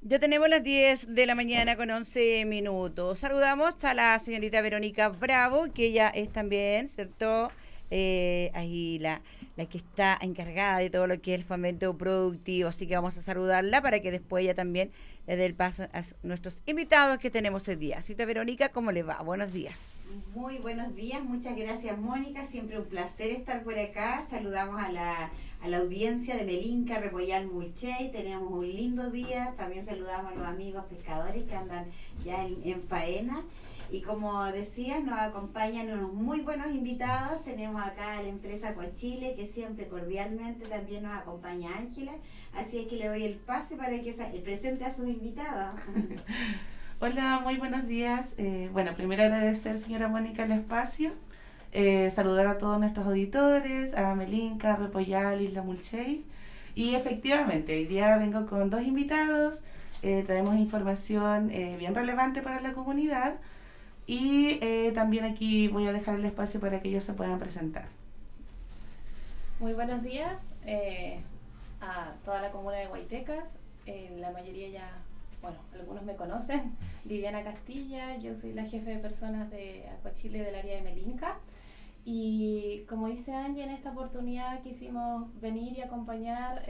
Ya tenemos las 10 de la mañana con 11 minutos. Saludamos a la señorita Verónica Bravo, que ella es también, ¿cierto? Ahí la que está encargada de todo lo que es el fomento productivo. Así que vamos a saludarla para que después ella también le dé el paso a nuestros invitados que tenemos hoy día. Señorita Verónica, ¿cómo le va? Buenos días. Muy buenos días, muchas gracias Mónica, siempre un placer estar por acá. Saludamos a la audiencia de Melinca, Repollal, Mulchey, tenemos un lindo día. También saludamos a los amigos pescadores que andan ya en faena. Y como decías, nos acompañan unos muy buenos invitados. Tenemos acá a la empresa Coachile, que siempre cordialmente también nos acompaña Ángela. Así es que le doy el pase para que presente a sus invitados. Hola, muy buenos días. Bueno, primero agradecer, señora Mónica, el espacio. Saludar a todos nuestros auditores, a Melinca, Repollal, Isla Mulchey. Y efectivamente, hoy día vengo con dos invitados. Traemos información bien relevante para la comunidad. Y también aquí voy a dejar el espacio para que ellos se puedan presentar. Muy buenos días a toda la comuna de Huaytecas. La mayoría ya, bueno, algunos me conocen. Viviana Castilla, yo soy la jefe de personas de Aquachile del área de Melinca. Y como dice Angie, en esta oportunidad quisimos venir y acompañar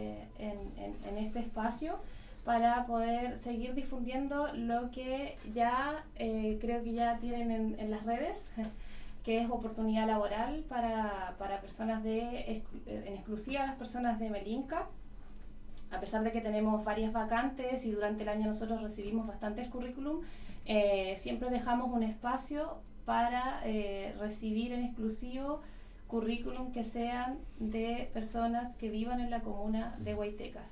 en este espacio para poder seguir difundiendo lo que ya creo que ya tienen en las redes, que es oportunidad laboral para personas en exclusiva las personas de Melinca. A pesar de que tenemos varias vacantes y durante el año nosotros recibimos bastantes currículum, siempre dejamos un espacio para recibir en exclusivo currículum que sean de personas que vivan en la comuna de Huaytecas.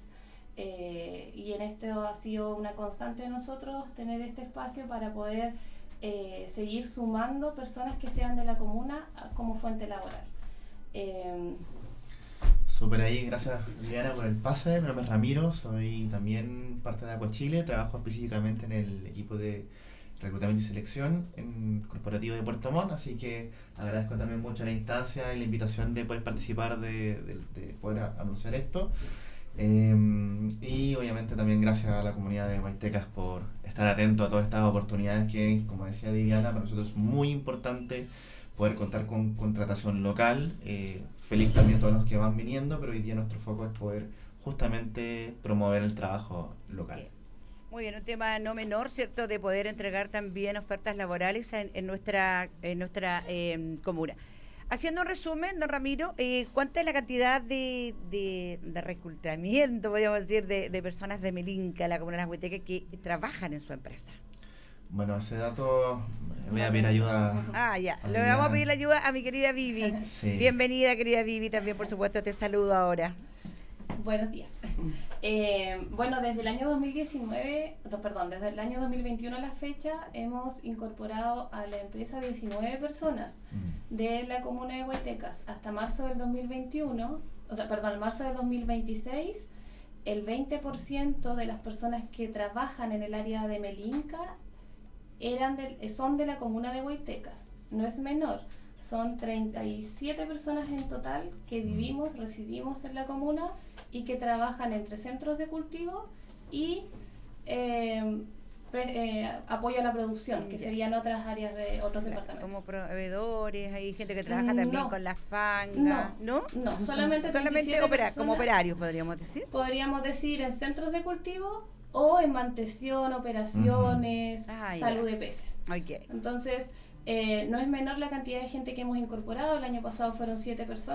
Y en esto ha sido una constante de nosotros tener este espacio para poder seguir sumando personas que sean de la comuna como fuente laboral. Súper ahí, gracias Viviana por el pase. Mi nombre es Ramiro, soy también parte de Aquachile, trabajo específicamente en el equipo de reclutamiento y selección en corporativo de Puerto Montt, así que agradezco también mucho la instancia y la invitación de poder participar, de poder anunciar esto. Y obviamente también gracias a la comunidad de Huaytecas por estar atento a todas estas oportunidades que, como decía Viviana, para nosotros es muy importante poder contar con contratación local. Feliz también todos los que van viniendo, pero hoy día nuestro foco es poder justamente promover el trabajo local. Muy bien, un tema no menor, ¿cierto?, de poder entregar también ofertas laborales en nuestra comuna. Haciendo un resumen, don Ramiro, ¿cuánta es la cantidad de reclutamiento, podríamos decir, de personas de Melinca, la comuna de Las Huaytecas, que trabajan en su empresa? Bueno, ese dato voy a pedir ayuda. Ya, le vamos a pedir la ayuda a mi querida Vivi. Sí. Bienvenida, querida Vivi, también por supuesto te saludo ahora. Buenos días. Bueno, desde el año 2021 a la fecha hemos incorporado a la empresa 19 personas de la comuna de Huaytecas. Hasta marzo del 2021, marzo del 2026, el 20% de las personas que trabajan en el área de Melinca son de la comuna de Huaytecas. No es menor. Son 37 personas en total que residimos en la comuna y que trabajan entre centros de cultivo y apoyo a la producción, que serían otras áreas de otros departamentos. Como proveedores, hay gente que trabaja también con las pangas, ¿no? No, solamente como operarios, podríamos decir. Podríamos decir en centros de cultivo o en mantención, operaciones, salud de peces. Okay. Entonces, no es menor la cantidad de gente que hemos incorporado. El año pasado fueron 7 personas.